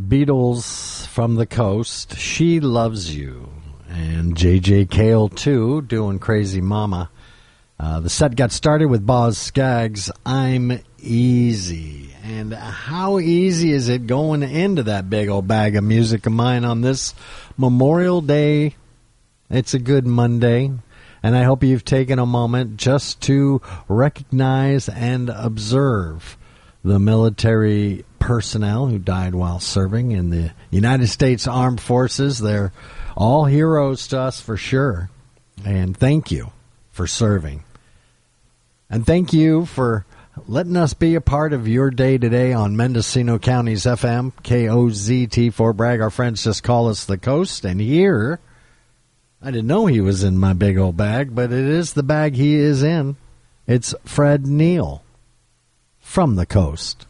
Beatles from the Coast, She Loves You. And J.J. Cale, too, doing Crazy Mama. The set got started with Boz Scaggs, I'm Easy. And how easy is it going into that big old bag of music of mine on this Memorial Day? It's a good Monday. And I hope you've taken a moment just to recognize and observe the military personnel who died while serving in the United States Armed Forces. They're all heroes to us for sure. And thank you for serving. And thank you for letting us be a part of your day today on Mendocino County's FM, KOZT, Fort Bragg. Our friends just call us the Coast. And here, I didn't know he was in my big old bag, but it is the bag he is in. It's Fred Neil from the Coast.